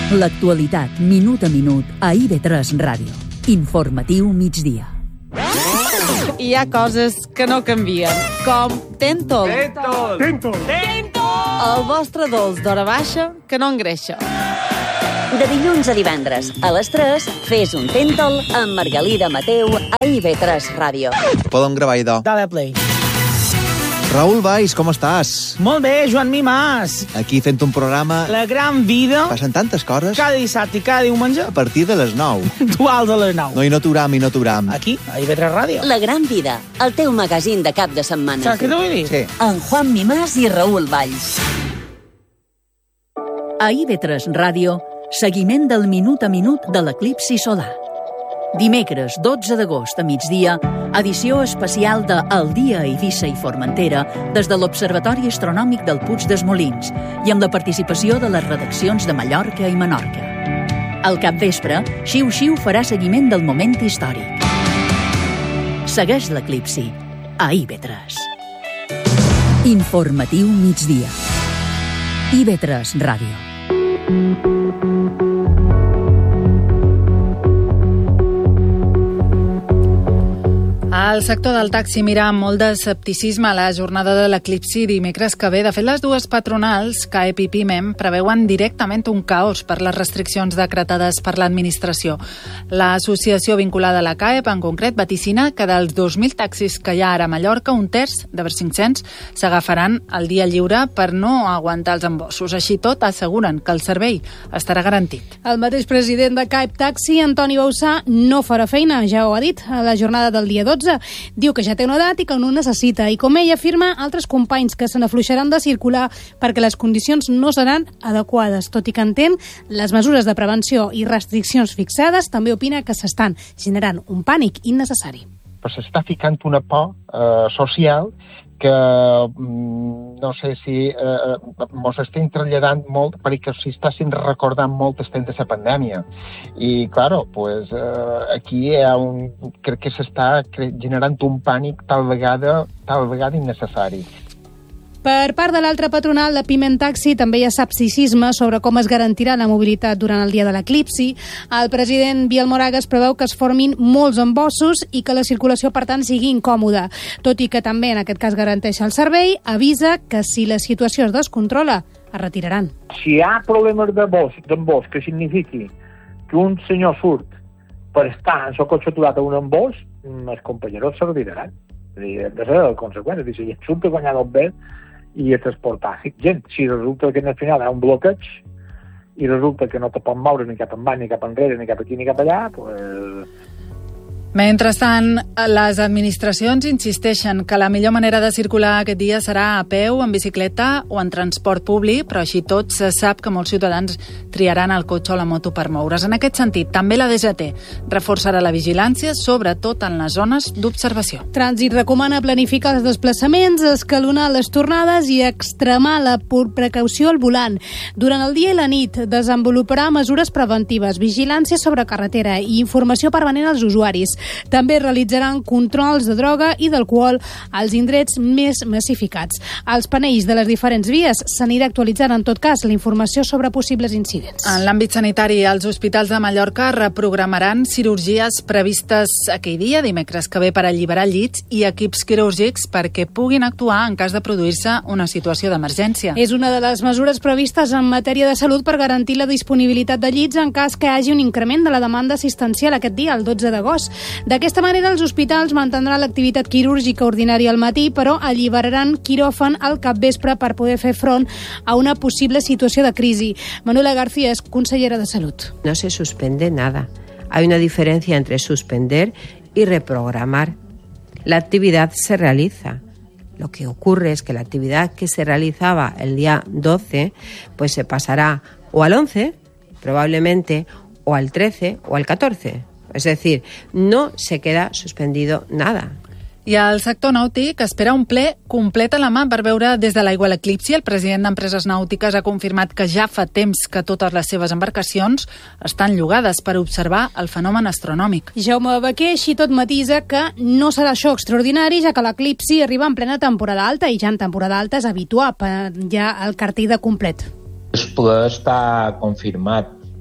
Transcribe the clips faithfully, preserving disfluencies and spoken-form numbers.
L'actualitat, minut a minut, a I V tres Ràdio. Informatiu migdia. Hi ha coses que no canvien, com Tentol. Tentol! Tentol! Tentol! El vostre dolç d'hora baixa que no engreixa. De dilluns a divendres, a les tres, fes un Tentol amb Margalida Mateu a I V tres Ràdio. Podem gravar, idò. Dale play. Raül Valls, com estàs? Molt bé, Joan Mimàs. Aquí fent un programa... La gran vida. Passen tantes coses. Cada dissabte i cada diumenge. A partir de les nou. Duals a les nou. No, i no t'uram, i no t'uram. Aquí, a I V tres Ràdio. La gran vida, el teu magazín de cap de setmana. Saps què t'ho vull dir? Sí. En Juan Mimàs i Raül Valls. A I V tres Ràdio, seguiment del minut a minut de l'eclipsi solar. Dimecres dotze d'agost a migdia, edició especial de El dia a Eivissa i Formentera des de l'Observatori Astronòmic del Puig dels Molins i amb la participació de les redaccions de Mallorca i Menorca. Al capvespre, Xiu Xiu farà seguiment del moment històric. Segueix l'eclipsi a I V tres. Informatiu migdia. I V tres Ràdio. El sector del taxi mira amb molt d'escepticisme la jornada de l'eclipsi dimecres que ve. De fet, les dues patronals, C A E P i PIMEM, preveuen directament un caos per les restriccions decretades per l'administració. L'associació vinculada a la C A E P, en concret, vaticina que dels dos mil taxis que hi ha ara a Mallorca, un terç, de vers cinc-cents, s'agafaran el dia lliure per no aguantar els embossos. Així tot, asseguren que el servei estarà garantit. El mateix president de C A E P Taxi, Antoni Bausà, no farà feina, ja ho ha dit, a la jornada del dia dotze. Diu que ja té una edat i que no necessita. I com ell afirma, altres companys que se n'afluixaran de circular perquè les condicions no seran adequades. Tot i que entén les mesures de prevenció i restriccions fixades, també opina que s'estan generant un pànic innecessari. Però s'està ficant una por eh, social que no sé si eh, mos estem traslladant molt perquè s'hi estan recordant molt el temps de la pandèmia. I, claro, pues, eh, aquí hi ha un, crec que s'està generant un pànic tal vegada, tal vegada innecessari. Per part de l'altra patronal, la PIMEM Taxi, també hi ha escepticisme sobre com es garantirà la mobilitat durant el dia de l'eclipsi. El president Biel Moragas preveu que es formin molts embossos i que la circulació, per tant, sigui incòmoda. Tot i que també, en aquest cas, garanteix el servei, avisa que si la situació es descontrola, es retiraran. Si hi ha problemes d'embós que signifiqui que un senyor surt per estar en el cotxe aturat a un embós, els companyeros se retiraran. És a dir, de ser el conseqüent. És a dir, si surt a guanyar el bé i a transportar gent. Si resulta que al final hi ha un bloqueig i resulta que no te pot moure ni cap envant, ni cap enrere, ni cap aquí, ni cap allà, pues... Mentrestant, les administracions insisteixen que la millor manera de circular aquest dia serà a peu, en bicicleta o en transport públic, però així tot se sap que molts ciutadans triaran el cotxe o la moto per moure's. En aquest sentit, també la D G T reforçarà la vigilància, sobretot en les zones d'observació. Trànsit recomana planificar els desplaçaments, escalonar les tornades i extremar la precaució al volant. Durant el dia i la nit desenvoluparà mesures preventives, vigilància sobre carretera i informació permanent als usuaris. També realitzaran controls de droga i d'alcohol als indrets més massificats. Als panells de les diferents vies s'anirà actualitzant en tot cas la informació sobre possibles incidents. En l'àmbit sanitari, els hospitals de Mallorca reprogramaran cirurgies previstes aquell dia, dimecres que ve, per alliberar llits i equips quirúrgics perquè puguin actuar en cas de produir-se una situació d'emergència. És una de les mesures previstes en matèria de salut per garantir la disponibilitat de llits en cas que hi hagi un increment de la demanda assistencial aquest dia, el dotze d'agost. D'aquesta manera, els hospitals mantindran l'activitat quirúrgica ordinària al matí, però alliberaran quiròfan al capvespre per poder fer front a una posible situació de crisi. Manuela García es consellera de Salud. No se suspende nada. Hay una diferencia entre suspender y reprogramar. La actividad se realiza. Lo que ocurre es que la actividad que se realizaba el día doce, pues se pasará o al once, probablemente, o al trece o al catorce. Es decir, no se queda suspendido nada. I el sector nàutic espera un ple complet a la mà per veure des de l'aigua l'eclipsi. El president d'Empreses Nàutiques ha confirmat que ja fa temps que totes les seves embarcacions estan llogades per observar el fenomen astronòmic. Jaume Baquer així tot matisa que no serà això extraordinari, ja que l'eclipsi arriba en plena temporada alta i ja en temporada alta és habitual per ja el cartell de complet. El ple està confirmat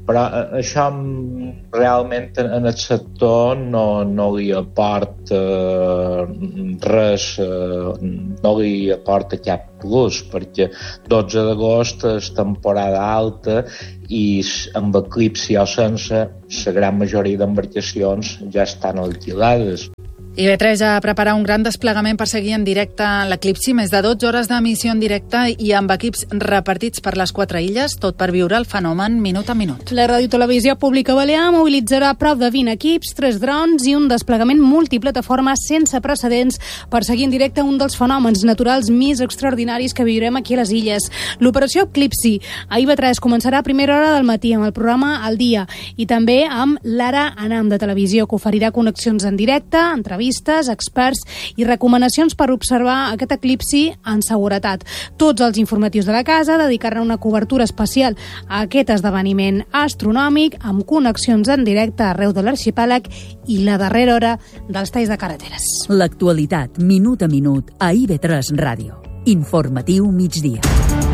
però això realment en el sector no, no li aporta res, no li aporta cap plus, perquè dotze d'agost és temporada alta i amb eclipsi o sense, la gran majoria d'embarcacions ja estan alquilades. I B tres ja prepara un gran desplegament per seguir en directe l'eclipsi, més de dotze hores d'emissió en directe i amb equips repartits per les quatre illes, tot per viure el fenomen minut a minut. La Radiotelevisió Pública Balear mobilitzarà prop de vint equips, tres drons i un desplegament multiplataforma sense precedents per seguir en directe un dels fenòmens naturals més extraordinaris que viurem aquí a les illes. L'operació Eclipsi a I B tres començarà a primera hora del matí amb el programa Al Dia i també amb l'Ara Anam de Televisió, que oferirà connexions en directe, entrevistes, experts i recomanacions per observar aquest eclipsi en seguretat. Tots els informatius de la casa dedicaran una cobertura especial a aquest esdeveniment astronòmic amb connexions en directe arreu de l'arxipèlag i la darrera hora dels talls de carreteres. L'actualitat, minut a minut, a I B tres Ràdio. Informatiu migdia.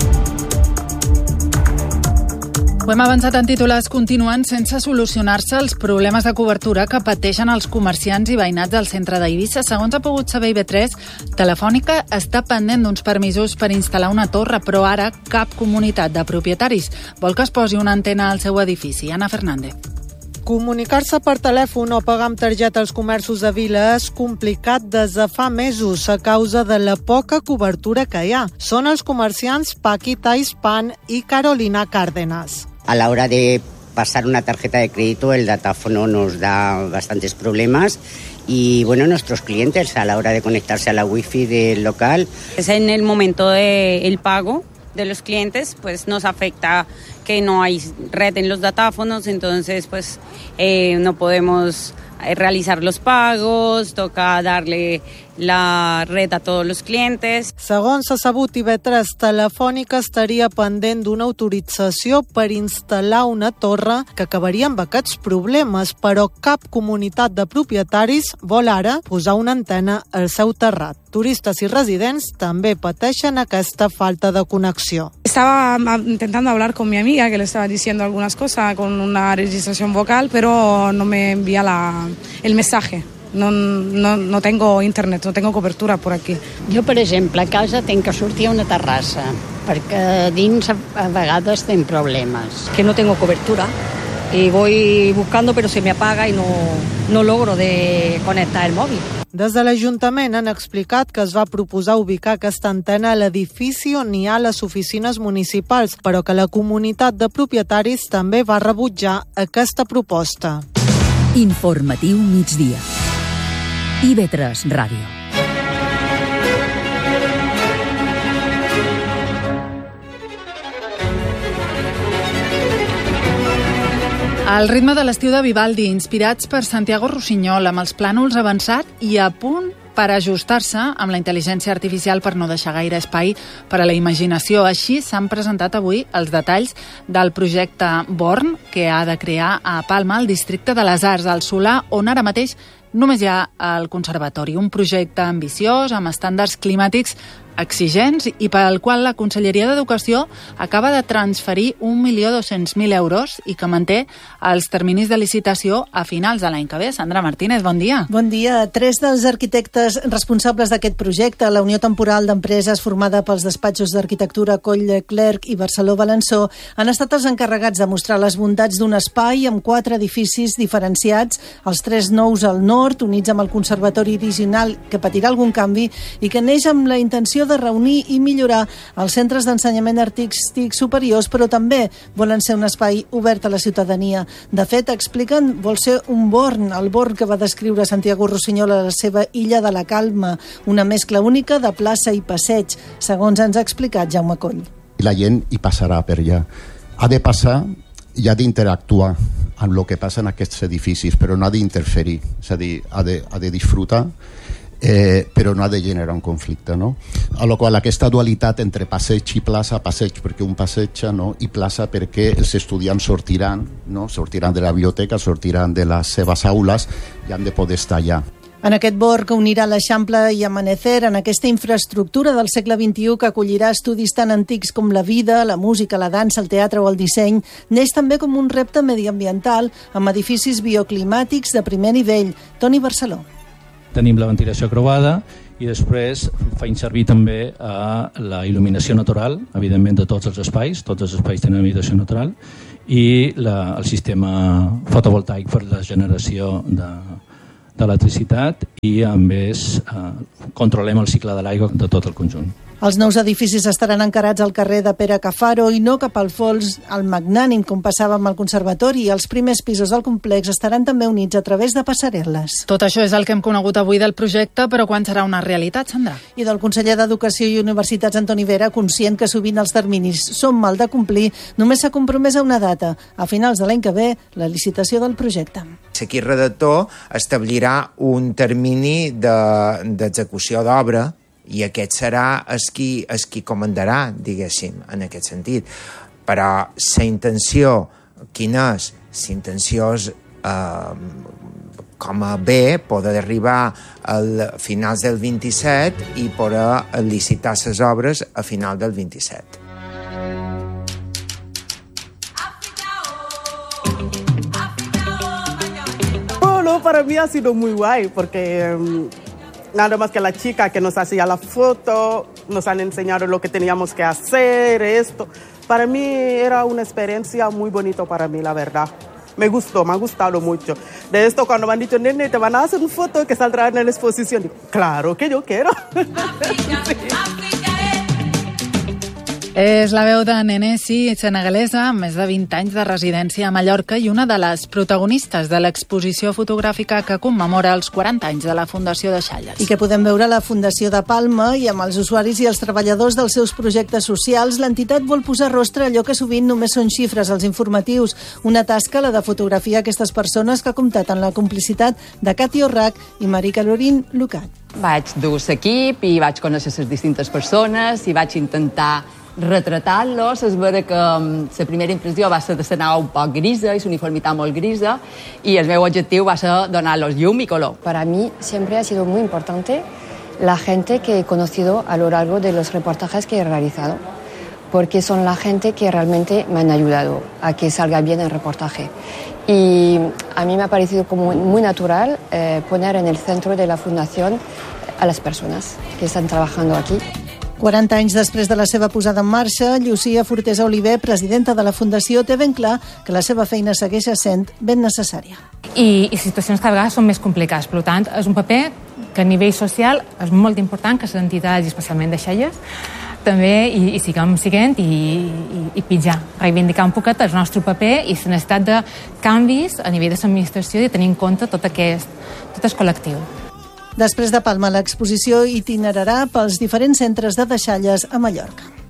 Ho hem avançat en titulars. Continuen sense solucionar-se els problemes de cobertura que pateixen els comerciants i veïnats del centre d'Eivissa. Segons ha pogut saber I B tres, Telefònica està pendent d'uns permisos per instal·lar una torre, però ara cap comunitat de propietaris vol que es posi una antena al seu edifici. Anna Fernández. Comunicar-se per telèfon o pagar amb targeta als comerços de vila és complicat des de fa mesos a causa de la poca cobertura que hi ha. Són els comerciants Paquita Hispan i Carolina Cárdenas. A la hora de pasar una tarjeta de crédito, el datáfono nos da bastantes problemas y, bueno, nuestros clientes a la hora de conectarse a la wifi del local. Es en el momento del pago de los clientes, pues nos afecta que no hay red en los datáfonos, entonces pues eh, no podemos realizar los pagos, toca darle la red a tots els clients. Segons s'ha sabut, I B tres Telefònica estaria pendent d'una autorització per instal·lar una torre que acabaria amb aquests problemes, però cap comunitat de propietaris vol ara posar una antena al seu terrat. Turistes i residents també pateixen aquesta falta de connexió. Estaba intentando hablar con mi amiga, que le estaba diciendo algunas cosas con una registración vocal, pero no me envía la, el mensaje. No, no, no tengo internet, no tengo cobertura por aquí. Jo, per exemple, a casa tenc que sortir a una terrassa, perquè dins a vegades tenc problemes. Que no tengo cobertura y voy buscando, pero se me apaga y no, no logro de conectar el móvil. Des de l'Ajuntament han explicat que es va proposar ubicar aquesta antena a l'edifici on hi ha les oficines municipals, però que la comunitat de propietaris també va rebutjar aquesta proposta. Informatiu migdia. I B tres Ràdio. Al ritme de l'estiu de Vivaldi, inspirats per Santiago Rossinyol, amb els plànols avançat i a punt per ajustar-se amb la intel·ligència artificial per no deixar gaire espai per a la imaginació. Així s'han presentat avui els detalls del projecte Born, que ha de crear a Palma, el districte de les Arts, al Solà, on ara mateix només hi ha el conservatori, un projecte ambiciós amb estàndards climàtics exigents i pel qual la Conselleria d'Educació acaba de transferir un milió dos-cents mil euros i que manté els terminis de licitació a finals de l'any que ve. Sandra Martínez, bon dia. Bon dia. Tres dels arquitectes responsables d'aquest projecte, la Unió Temporal d'Empreses formada pels despatxos d'arquitectura Coll Clerc i Barceló Balançó, han estat els encarregats de mostrar les bondats d'un espai amb quatre edificis diferenciats, els tres nous al nord, units amb el conservatori original que patirà algun canvi i que neix amb la intenció de reunir i millorar els centres d'ensenyament artístic superiors, però també volen ser un espai obert a la ciutadania. De fet, expliquen, vol ser un born, el born que va descriure Santiago Rossinyol a la seva Illa de la Calma, una mescla única de plaça i passeig, segons ens ha explicat Jaume Coll. La gent hi passarà per allà. Ha de passar i ha d'interactuar amb el que passa en aquests edificis, però no ha d'interferir, és a dir, ha de, ha de disfrutar, Eh, però no ha de generar un conflicte, no? A la qual aquesta dualitat entre passeig i plaça, passeig perquè un passeja, no? I plaça perquè els estudiants sortiran, no? Sortiran de la biblioteca, sortiran de les seves aules i han de poder estar allà. En aquest bord que unirà l'Eixample i Amanecer, en aquesta infraestructura del segle vint-i-u que acollirà estudis tan antics com la vida, la música, la dansa, el teatre o el disseny, neix també com un repte mediambiental amb edificis bioclimàtics de primer nivell. Toni Barceló. Tenim la ventilació creuada i després feim servir també a la il·luminació natural, evidentment de tots els espais, tots els espais tenen il·luminació natural, i la, el sistema fotovoltaic per la generació de, d'electricitat i a més eh, controlem el cicle de l'aigua de tot el conjunt. Els nous edificis estaran encarats al carrer de Pere Cafaro i no cap al fons al Magnànim, com passava amb el Conservatori, i els primers pisos del complex estaran també units a través de passarel·les. Tot això és el que hem conegut avui del projecte, però quan serà una realitat, Sandra? I del conseller d'Educació i Universitats, Antoni Vera, conscient que sovint els terminis són mal de complir, només s'ha compromès a una data, a finals de l'any que ve, la licitació del projecte. L'equip redactor establirà un termini d'execució de, d'obra i aquest serà el qui, el qui comandarà, diguéssim, en aquest sentit. Però la intenció, quina és? La intenció és, eh, com a bé, poder arribar a finals del vint-i-set i poder licitar les obres a final del vint-i-set. Bueno, para mí ha sido muy guay porque um, nada más que la chica que nos hacía la foto, nos han enseñado lo que teníamos que hacer, esto. Para mí era una experiencia muy bonita para mí, la verdad. Me gustó, me ha gustado mucho. De esto cuando me han dicho, nene, te van a hacer una foto que saldrá en la exposición. Digo, claro que yo quiero. És la veu de Nene Sí, senegalesa, amb més de vint anys de residència a Mallorca i una de les protagonistes de l'exposició fotogràfica que commemora els quaranta anys de la Fundació Deixalles. I que podem veure a la Fundació de Palma i amb els usuaris i els treballadors dels seus projectes socials, l'entitat vol posar rostre a allò que sovint només són xifres als informatius. Una tasca, la de fotografiar aquestes persones, que ha comptat amb la complicitat de Cati Orrac i Marie Caroline Lucat. Vaig dur l'equip i vaig conèixer les distintes persones i vaig intentar retratar-los. És vera que la primera impressió va ser de la nau un poc grisa i la uniformitat molt grisa i el meu objectiu va ser donar-los llum i color. Para mí siempre ha sido muy importante la gente que he conocido a lo largo de los reportajes que he realizado, porque son la gente que realmente me han ayudado a que salga bien el reportaje. Y a mí me ha parecido como muy natural eh, poner en el centro de la fundación a las personas que están trabajando aquí. quaranta anys després de la seva posada en marxa, Llucia Fortesa Oliver, presidenta de la Fundació, té ben clar que la seva feina segueix sent ben necessària. I, i situacions que a vegades són més complicades. Per tant, és un paper que a nivell social és molt important que les entitats, especialment Deixalles, també hi, hi siguem siguent i, i, i pitjar, reivindicar un poquet el nostre paper i la necessitat de canvis a nivell de l'administració i tenir en compte tot aquest, tot el col·lectiu. Després de Palma, l'exposició itinerarà pels diferents centres de Deixalles a Mallorca.